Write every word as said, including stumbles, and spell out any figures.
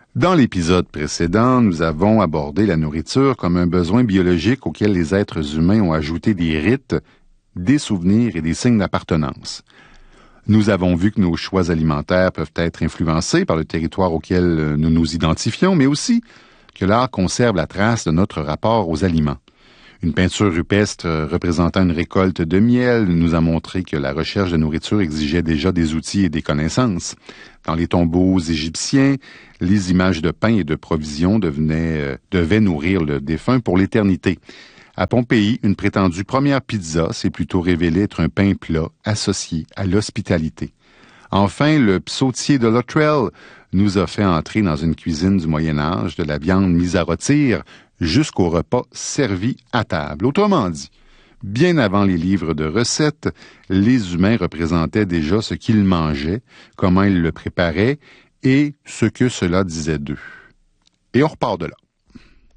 Dans l'épisode précédent, nous avons abordé la nourriture comme un besoin biologique auquel les êtres humains ont ajouté des rites, des souvenirs et des signes d'appartenance. Nous avons vu que nos choix alimentaires peuvent être influencés par le territoire auquel nous nous identifions, mais aussi que l'art conserve la trace de notre rapport aux aliments. Une peinture rupestre représentant une récolte de miel nous a montré que la recherche de nourriture exigeait déjà des outils et des connaissances. Dans les tombeaux égyptiens, les images de pain et de provisions devenaient, euh, devaient nourrir le défunt pour l'éternité. À Pompéi, une prétendue première pizza s'est plutôt révélée être un pain plat associé à l'hospitalité. Enfin, le psautier de Luttrell nous a fait entrer dans une cuisine du Moyen-Âge, de la viande mise à rôtir jusqu'au repas servi à table. Autrement dit, bien avant les livres de recettes, les humains représentaient déjà ce qu'ils mangeaient, comment ils le préparaient et ce que cela disait d'eux. Et on repart de là.